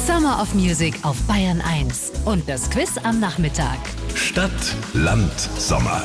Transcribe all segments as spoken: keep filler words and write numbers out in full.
Summer of Music auf Bayern eins. Und das Quiz am Nachmittag. Stadt, Land, Sommer.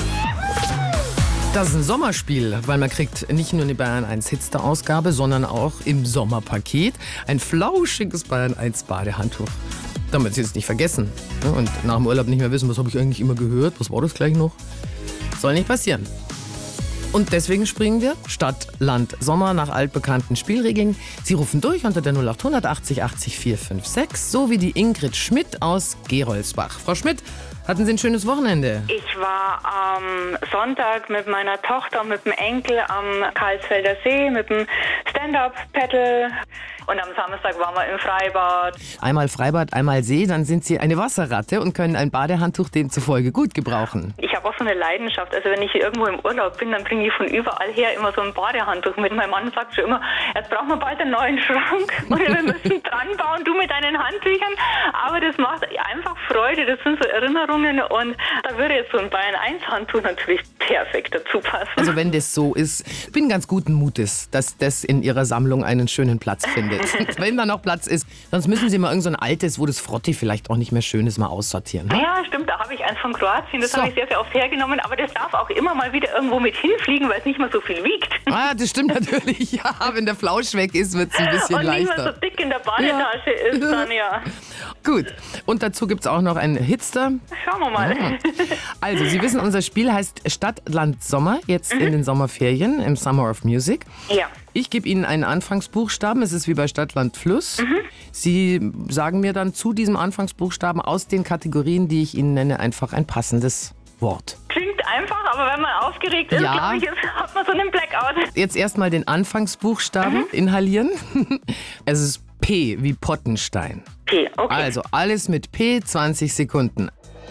Das ist ein Sommerspiel, weil man kriegt nicht nur eine Bayern eins Hitster-Ausgabe, sondern auch im Sommerpaket ein flauschiges Bayern eins Badehandtuch. Damit Sie es nicht vergessen und nach dem Urlaub nicht mehr wissen, was habe ich eigentlich immer gehört, was war das gleich noch? Soll nicht passieren. Und deswegen springen wir Stadt, Land, Sommer nach altbekannten Spielregeln. Sie rufen durch unter der null acht hundert achtzig achtzig vier fünf sechs, so wie die Ingrid Schmidt aus Geroldsbach. Frau Schmidt, hatten Sie ein schönes Wochenende? Ich war am Sonntag mit meiner Tochter und mit dem Enkel am Karlsfelder See mit dem Stand-Up-Paddle. Und am Samstag waren wir im Freibad. Einmal Freibad, einmal See, dann sind Sie eine Wasserratte und können ein Badehandtuch demzufolge gut gebrauchen. Ich habe auch so eine Leidenschaft. Also wenn ich irgendwo im Urlaub bin, dann bringe ich von überall her immer so ein Badehandtuch mit. Mein Mann sagt schon immer, jetzt brauchen wir bald einen neuen Schrank oder wir müssen dran bauen, du mit deinen Handtüchern. Aber das macht einfach Freude, das sind so Erinnerungen und da würde jetzt so ein Bayern eins Handtuch natürlich perfekt dazu passen. Also wenn das so ist, ich bin ganz guten Mutes, dass das in Ihrer Sammlung einen schönen Platz findet. Wenn da noch Platz ist, sonst müssen Sie mal irgend so ein altes, wo das Frotti vielleicht auch nicht mehr schön ist, mal aussortieren. Ne? Ja, stimmt, da habe ich eins von Kroatien, das So. habe ich sehr, sehr oft hergenommen, aber das darf auch immer mal wieder irgendwo mit hinfliegen, weil es nicht mehr so viel wiegt. Ah, das stimmt natürlich. Ja, wenn der Flausch weg ist, wird es ein bisschen und leichter. nicht mehr so dick in der Badetasche Ja. ist, dann ja. Gut. Und dazu gibt es auch noch einen Hitster. Schauen wir mal. Also, Sie wissen, unser Spiel heißt Stadt, Land, Sommer, jetzt in den Sommerferien, im Summer of Music. Ja. Ich gebe Ihnen einen Anfangsbuchstaben, es ist wie bei Stadt, Land, Fluss. Sie sagen mir dann zu diesem Anfangsbuchstaben aus den Kategorien, die ich Ihnen nenne, einfach ein passendes Wort. Klingt einfach, aber wenn man aufgeregt ist, Ja. glaube ich, ist, hat man so einen Blackout. Jetzt erstmal den Anfangsbuchstaben inhalieren. Es ist P wie Pottenstein. P, okay. Also alles mit P, zwanzig Sekunden.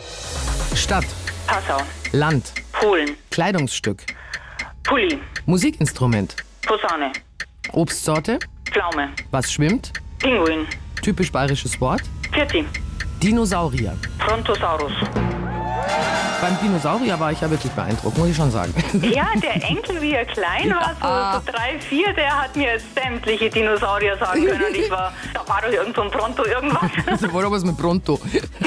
Stadt, Passau, Land, Polen, Kleidungsstück, Pulli, Musikinstrument, Posaune, Obstsorte, Pflaume, was schwimmt, Pinguin, typisch bayerisches Wort, Pfirti, Dinosaurier. Brontosaurus. Beim Dinosaurier war ich ja wirklich beeindruckt, muss ich schon sagen. Ja, der Enkel, wie er klein war, so, so drei, vier, der hat mir sämtliche Dinosaurier sagen können. Und ich war, da war doch irgend so ein Pronto irgendwas. Das war doch was mit Pronto.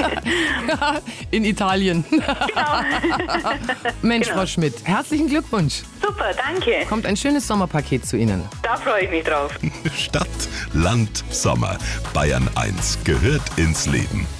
In Italien. Genau. Mensch, Genau. Frau Schmidt, herzlichen Glückwunsch. Super, danke. Kommt ein schönes Sommerpaket zu Ihnen. Da freue ich mich drauf. Stadt, Land, Sommer. Bayern eins gehört ins Leben.